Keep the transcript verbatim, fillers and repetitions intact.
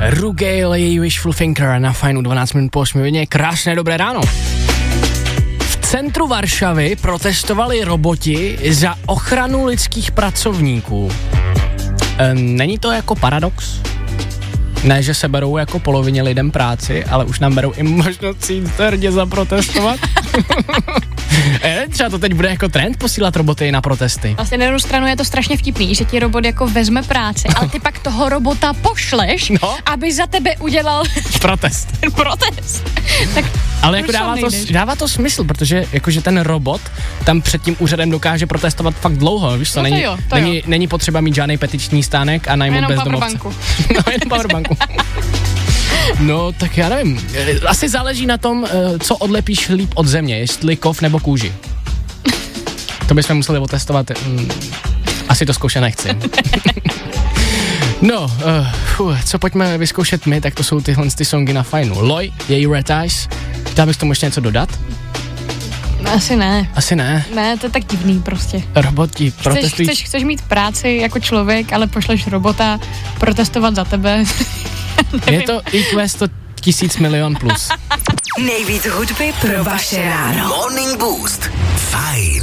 Rugale, její Wishful Thinker na Fajnu dvanáct minut po osmi hodině. Krásné dobré ráno. V centru Varšavy protestovali roboti za ochranu lidských pracovníků. E, není to jako paradox? Ne, že se berou jako polovině lidem práci, ale už nám berou i možnost si hrdě zaprotestovat. E, třeba to teď bude jako trend posílat roboty na protesty. Vlastně na jednu stranu je to strašně vtipný, že ti robot jako vezme práci, ale ty pak toho robota pošleš, no, aby za tebe udělal protest. protest. Tak ale jako dává to, dává to smysl, protože jakože ten robot tam před tím úřadem dokáže protestovat fakt dlouho, víš co, no to není, jo, to není, jo. není potřeba mít žádný petiční stánek a najmout bezdomovce. No, jenom powerbanku. No, tak já nevím, asi záleží na tom, co odlepíš líp od země, jestli kov nebo kůži. To bychom museli otestovat, asi to zkoušet nechci. No, uh, fuh, co pojďme vyzkoušet my, tak to jsou tyhle ty songy na Fajnu. Loj, její Red Eyes, chtěla bys tomu ještě něco dodat? Asi ne. Asi ne. Ne, to je tak divný prostě. Roboti protestují. Chceš, chceš mít práci jako člověk, ale pošleš robota protestovat za tebe. Je to í kvé sto tisíc milion plus. Nejvíc hudby pro vaše ráno. Morning Boost. Fajn.